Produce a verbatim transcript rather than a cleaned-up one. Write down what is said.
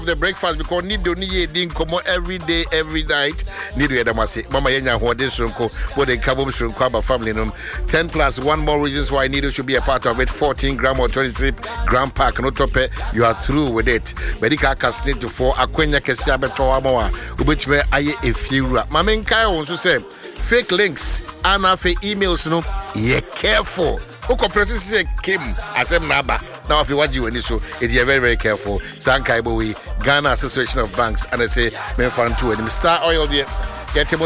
the breakfast because need to need din come every day, every night. Need to hear say, Mama Yenya, who this runko, but the Kabum Shrunkaba family num. ten plus one more reasons why Nido should be a part of it. fourteen gram or twenty-three gram pack. No top, you are through with it. Medica casting to four Aquenya Kesiabeto Amoa, which may I a few. Mamen Kai also say fake links and fake emails. No, yeah, careful. Oko press say Kim asem naba. Now if you watch you in this show, it is very very careful. Sankaibo we Ghana Association of Banks and I say men fan two and Star Oil there. Get